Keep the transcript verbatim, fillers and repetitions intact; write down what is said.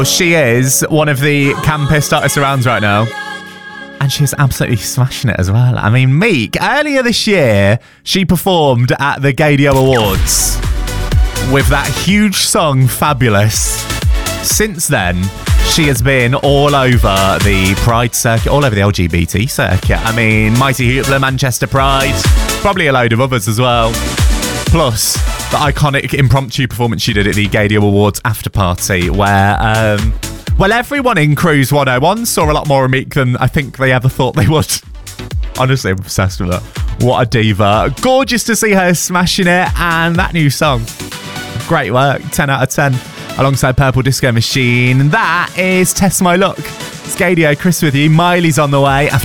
She is one of the campest artists around right now. And she's absolutely smashing it as well. I mean, Meek, earlier this year, she performed at the Gaydio Awards with that huge song, Fabulous. Since then, she has been all over the Pride circuit, all over the L G B T circuit. I mean, Mighty Hoopla, Manchester Pride, probably a load of others as well. Plus, the iconic impromptu performance she did at the Gaydio Awards after party, where... Um, Well, everyone in Cruise one oh one saw a lot more of Meek than I think they ever thought they would. Honestly, I'm obsessed with her. What a diva. Gorgeous to see her smashing it. And that new song, great work. ten out of ten. Alongside Purple Disco Machine. That is Test My Luck. It's Gaydio, Chris with you. Miley's on the way.